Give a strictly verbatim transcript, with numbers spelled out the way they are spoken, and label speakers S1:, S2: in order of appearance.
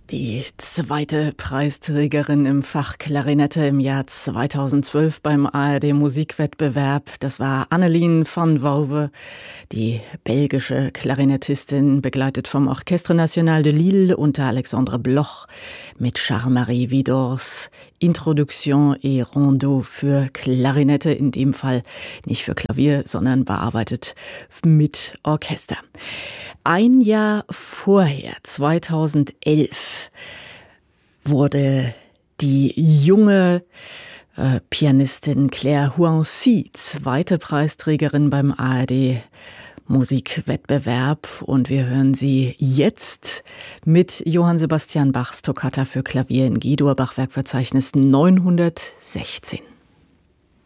S1: Die zweite Preisträgerin im Fach Klarinette im Jahr zweitausendzwölf beim A R D-Musikwettbewerb, das war Annelien van Wouwe, die belgische Klarinettistin, begleitet vom Orchestre National de Lille unter Alexandre Bloch mit Charles-Marie Widors Introduction et Rondeau für Klarinette, in dem Fall nicht für Klavier, sondern bearbeitet mit Orchester. Ein Jahr vorher, zweitausendelf, wurde die junge äh, Pianistin Claire Houanssi zweite Preisträgerin beim A R D Musikwettbewerb, und wir hören sie jetzt mit Johann Sebastian Bachs Toccata für Klavier in G-Dur, Bachwerkverzeichnis neunhundertsechzehn.